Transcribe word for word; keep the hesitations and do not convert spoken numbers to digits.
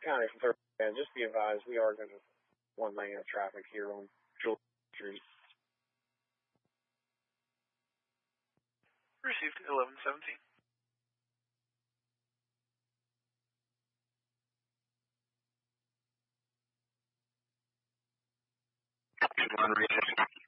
County from third, just be advised, we are going to one lane of traffic here on George Street. Received eleven seventeen. One reason.